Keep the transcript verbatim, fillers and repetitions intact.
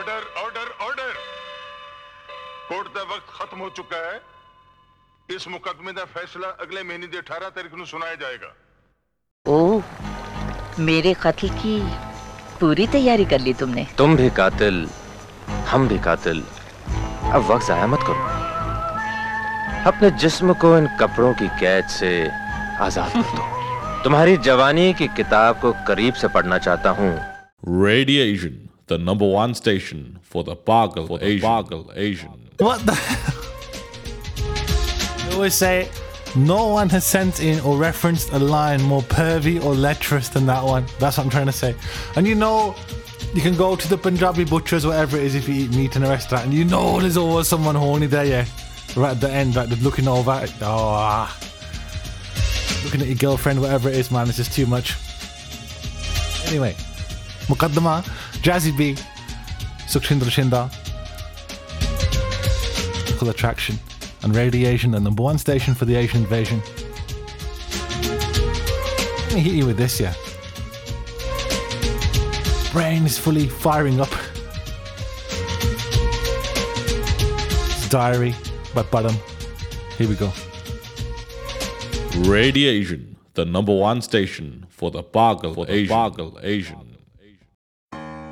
Order order order court ਦਾ ਵਕਤ ਖਤਮ ਹੋ ਚੁੱਕਾ ਹੈ ਇਸ ਮੁਕੱਦਮੇ ਦਾ ਫੈਸਲਾ ਅਗਲੇ ਮਹੀਨੇ ਦੀ अठारह ਤਾਰੀਖ ਨੂੰ ਸੁਣਾਇਆ ਜਾਏਗਾ ओह मेरे कत्ल की पूरी तैयारी कर ली तुमने तुम भी कातिल हम भी कातिल अब वक्त जाया मत करो अपने जिस्म को इन कपड़ों की कैद से आजाद कर दो तुम्हारी जवानी की किताब को करीब से पढ़ना चाहता हूँ Radiation, the number one station for the Pagal for the Asian. Pagal Asian. What the? They always say no one has sent in or referenced a line more pervy or lecherous than that one. That's what I'm trying to say. And you know, you can go to the Punjabi butchers, whatever it is, if you eat meat in a restaurant, and you know there's always someone horny there, yeah. Right at the end, like they're looking over. Oh, ah. Looking at your girlfriend, whatever it is, man. It's just too much. Anyway, Muqaddama, Jazzy B, Sukhshindra Shinda, Full Attraction, and Radiation, the number one station for the Asian invasion. Let me hit you with this, yeah. Brain is fully firing up. It's Diary by Badam. Here we go. Radiation, the number one station for the Pagal for the Asian. Pagal Asian.